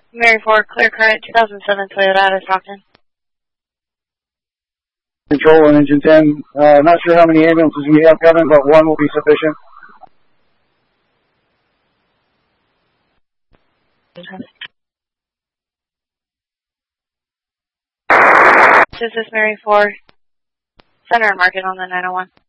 Mary 4, clear current, 2007 Toyota Stockton. Control on engine 10. Not sure how many ambulances we have coming, but one will be sufficient. This is Mary 4, center market on the 901.